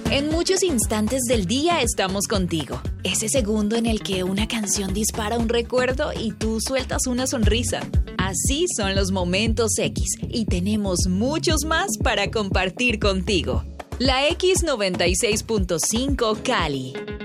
En muchos instantes del día estamos contigo. Ese segundo en el que una canción dispara un recuerdo y tú sueltas una sonrisa. Así son los momentos X y tenemos muchos más para compartir contigo. La X96.5 Cali.